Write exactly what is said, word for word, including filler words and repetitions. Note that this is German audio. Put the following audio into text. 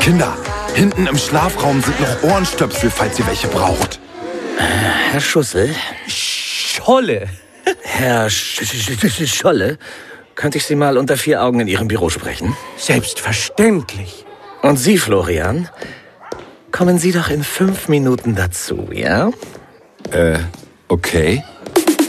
Kinder, hinten im Schlafraum sind noch Ohrenstöpsel, falls ihr welche braucht. Herr Schussel? Scholle. Herr Sch Sch Scholle, könnte ich Sie mal unter vier Augen in Ihrem Büro sprechen? Selbstverständlich. Und Sie, Florian? Kommen Sie doch in fünf Minuten dazu, ja? Äh, okay.